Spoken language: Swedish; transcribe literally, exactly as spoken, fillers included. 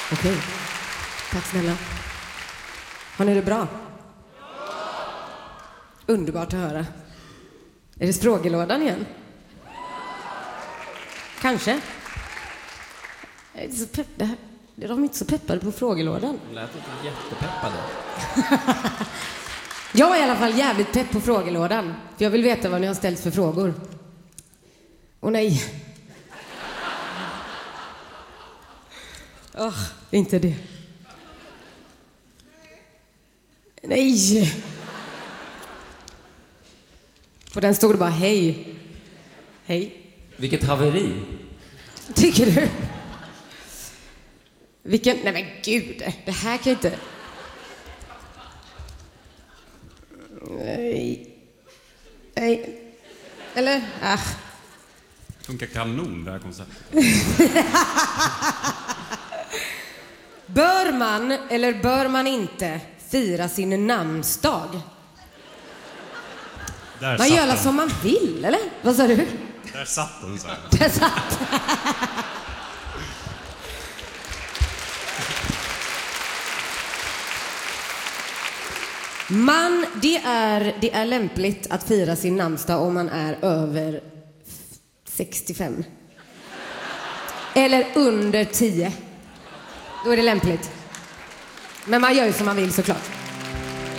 Okej. Tack snälla. Har ni det bra? Underbart att höra. Är det frågelådan igen? Kanske. Jag är inte så pepp. Det här, de är inte så peppade på frågelådan. De lät inte jättepeppade. Jag är i alla fall jävligt pepp på frågelådan. För jag vill veta vad ni har ställt för frågor. Åh nej. Åh, oh, inte det. Nej. På den stod det bara hej. Hej. Vilket haveri. Tycker du? Vilken... Nej men gud, det här kan inte... Nej. Nej. Eller? Ah. Funkar kanon det här konceptet. Bör man eller bör man inte fira sin namnsdag? Där Man satt gör alla den. som man vill, eller? Vad sa du? Där satt den så här. Där satt. Man, det är, det är lämpligt att fira sin namnsdag om man är över sextiofem. Eller under tio. Då är det lämpligt. Men man gör ju som man vill såklart.